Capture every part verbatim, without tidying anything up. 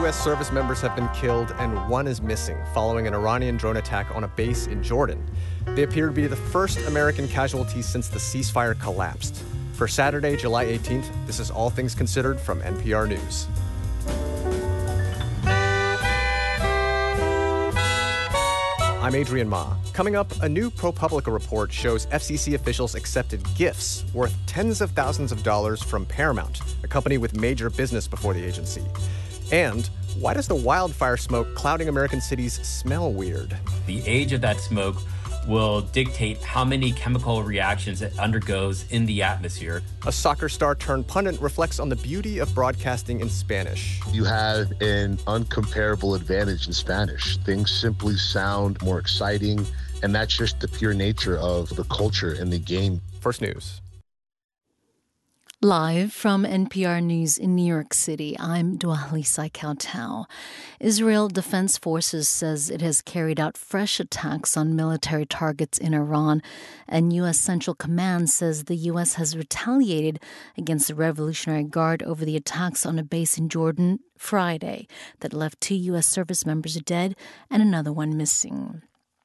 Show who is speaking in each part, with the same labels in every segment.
Speaker 1: U S service members have been killed and one is missing following an Iranian drone attack on a base in Jordan. They appear to be the first American casualties since the ceasefire collapsed. For Saturday, July eighteenth, this is All Things Considered from N P R News. I'm Adrian Ma. Coming up, a new ProPublica report shows F C C officials accepted gifts worth tens of thousands of dollars from Paramount, a company with major business before the agency. And why does the wildfire smoke clouding American cities smell weird?
Speaker 2: The age of that smoke will dictate how many chemical reactions it undergoes in the atmosphere.
Speaker 1: A soccer star turned pundit reflects on the beauty of broadcasting in Spanish.
Speaker 3: You have an uncomparable advantage in Spanish. Things simply sound more exciting, and that's just the pure nature of the culture and the game.
Speaker 1: First News.
Speaker 4: Live from N P R News in New York City, I'm Dwalisa Kautau. Israel Defense Forces says it has carried out fresh attacks on military targets in Iran, and U S Central Command says the U S has retaliated against the Revolutionary Guard over the attacks on a base in Jordan Friday that left two U S service members dead and another one missing.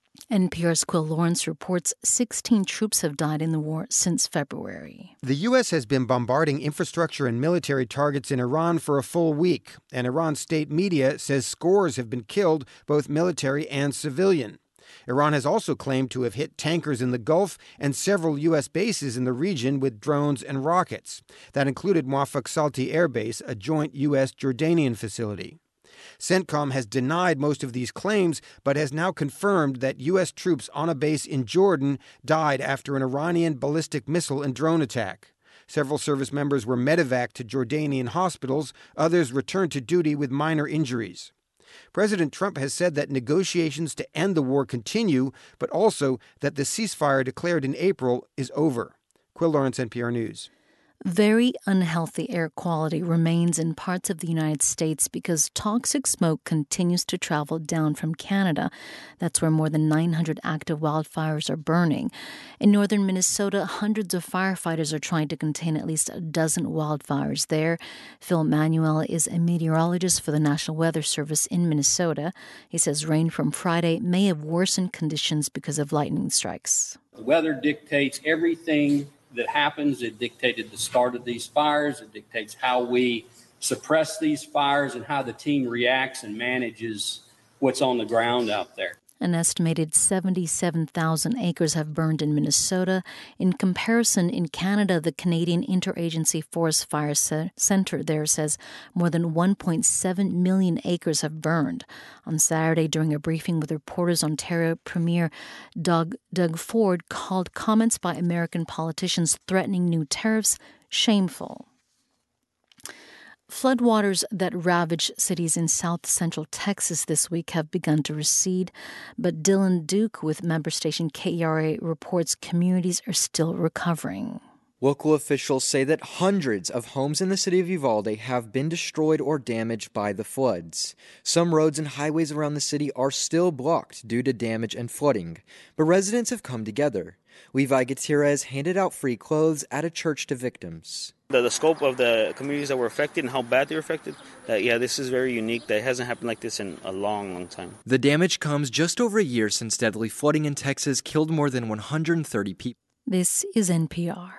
Speaker 4: N P R's Quill Lawrence reports sixteen troops have died in the war since February.
Speaker 5: The U S has been bombarding infrastructure and military targets in Iran for a full week, and Iran's state media says scores have been killed, both military and civilian. Iran has also claimed to have hit tankers in the Gulf and several U S bases in the region with drones and rockets. That included Muaffaq Salti Air Base, a joint U S-Jordanian facility. CENTCOM has denied most of these claims, but has now confirmed that U S troops on a base in Jordan died after an Iranian ballistic missile and drone attack. Several service members were medevaced to Jordanian hospitals. Others returned to duty with minor injuries. President Trump has said that negotiations to end the war continue, but also that the ceasefire declared in April is over. Quill Lawrence, N P R News.
Speaker 4: Very unhealthy air quality remains in parts of the United States because toxic smoke continues to travel down from Canada. That's where more than nine hundred active wildfires are burning. In northern Minnesota, hundreds of firefighters are trying to contain at least a dozen wildfires there. Phil Manuel is a meteorologist for the National Weather Service in Minnesota. He says rain from Friday may have worsened conditions because of lightning strikes.
Speaker 6: The weather dictates everything that happens. It dictated the start of these fires. It dictates how we suppress these fires and how the team reacts and manages what's on the ground out there.
Speaker 4: An estimated seventy-seven thousand acres have burned in Minnesota. In comparison, in Canada, the Canadian Interagency Forest Fire Centre there says more than one point seven million acres have burned. On Saturday, during a briefing with reporters, Ontario Premier Doug, Doug Ford called comments by American politicians threatening new tariffs shameful. Floodwaters that ravaged cities in south-central Texas this week have begun to recede, but Dylan Duke with member station K E R A reports communities are still recovering.
Speaker 7: Local officials say that hundreds of homes in the city of Uvalde have been destroyed or damaged by the floods. Some roads and highways around the city are still blocked due to damage and flooding, but residents have come together. Levi Gutierrez handed out free clothes at a church to victims.
Speaker 8: The, the scope of the communities that were affected and how bad they were affected, that, yeah, this is very unique. That hasn't happened like this in a long, long time.
Speaker 7: The damage comes just over a year since deadly flooding in Texas killed more than one hundred thirty people.
Speaker 4: This is N P R.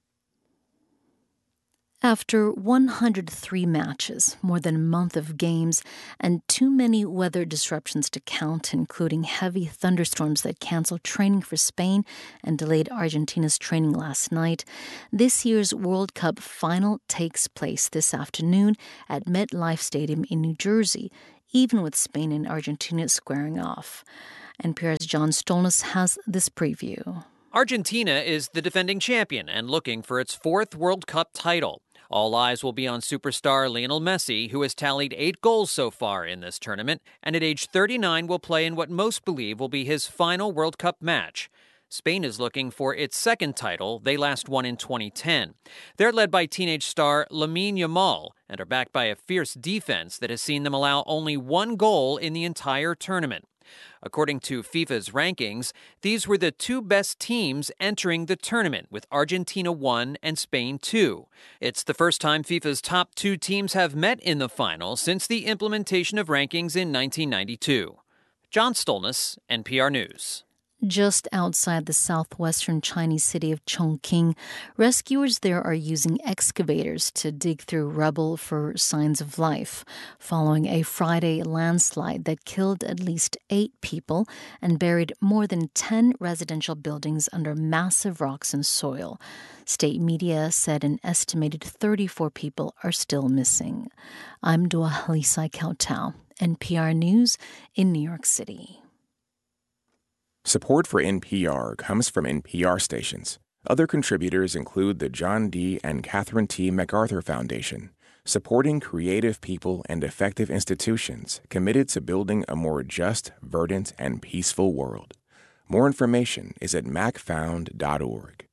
Speaker 4: After one hundred three matches, more than a month of games, and too many weather disruptions to count, including heavy thunderstorms that canceled training for Spain and delayed Argentina's training last night, this year's World Cup final takes place this afternoon at MetLife Stadium in New Jersey, even with Spain and Argentina squaring off. N P R's John Stolnis has this preview.
Speaker 9: Argentina is the defending champion and looking for its fourth World Cup title. All eyes will be on superstar Lionel Messi, who has tallied eight goals so far in this tournament, and at age thirty-nine will play in what most believe will be his final World Cup match. Spain is looking for its second title. They last won in twenty ten. They're led by teenage star Lamine Yamal and are backed by a fierce defense that has seen them allow only one goal in the entire tournament. According to FIFA's rankings, these were the two best teams entering the tournament, with Argentina one and Spain two. It's the first time FIFA's top two teams have met in the final since the implementation of rankings in nineteen ninety-two. John Stolness, N P R News.
Speaker 4: Just outside the southwestern Chinese city of Chongqing, rescuers there are using excavators to dig through rubble for signs of life, following a Friday landslide that killed at least eight people and buried more than ten residential buildings under massive rocks and soil. State media said an estimated thirty-four people are still missing. I'm Dua Halisai Kautau, N P R News in New York City.
Speaker 10: Support for N P R comes from N P R stations. Other contributors include the John D. and Catherine T. MacArthur Foundation, supporting creative people and effective institutions committed to building a more just, verdant, and peaceful world. More information is at mac found dot org.